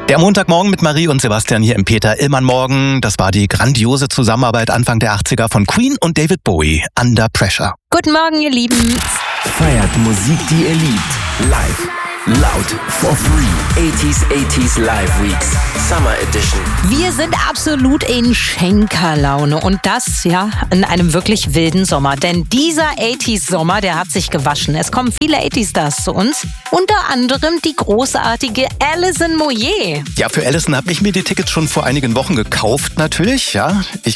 Der Montagmorgen mit Marie und Sebastian hier im Peter-Illmann-Morgen. Das war die grandiose Zusammenarbeit Anfang der 80er von Queen und David Bowie, Under Pressure. Guten Morgen, ihr Lieben. Feiert Musik, die ihr liebt. Live. Laut. For free. 80s Live Weeks. Summer Edition. Wir sind absolut in Schenkerlaune und das ja in einem wirklich wilden Sommer. Denn dieser 80s-Sommer, der hat sich gewaschen. Es kommen viele 80s-Stars zu uns. Unter anderem die großartige Alison Moyet. Ja, für Alison habe ich mir die Tickets schon vor einigen Wochen gekauft natürlich. Ja, ich